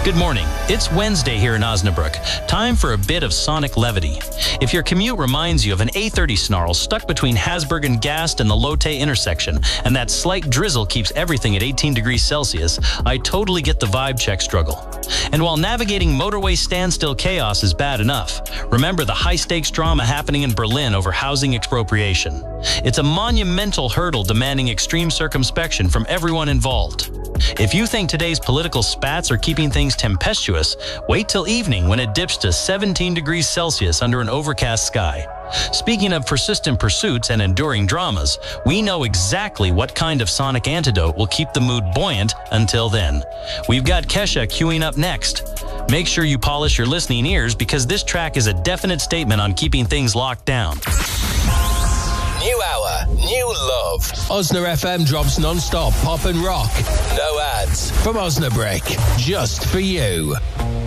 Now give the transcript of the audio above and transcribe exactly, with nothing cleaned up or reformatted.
Good morning. It's Wednesday here in Osnabrück. Time for a bit of sonic levity. If your commute reminds you of an A thirty snarl stuck between Hasburg and Gast and the Lotte intersection, and that slight drizzle keeps everything at eighteen degrees Celsius, I totally get the vibe check struggle. And while navigating motorway standstill chaos is bad enough, remember the high-stakes drama happening in Berlin over housing expropriation. It's a monumental hurdle demanding extreme circumspection from everyone involved. If you think today's political spats are keeping things tempestuous, wait till evening when it dips to seventeen degrees Celsius under an overcast sky. Speaking of persistent pursuits and enduring dramas, we know exactly what kind of sonic antidote will keep the mood buoyant until then. We've got Kesha queuing up next. Make sure you polish your listening ears because this track is a definite statement on keeping things locked down. New hour, new love. Osna F M drops non-stop pop and rock. No ads. From Osnabrück, just for you.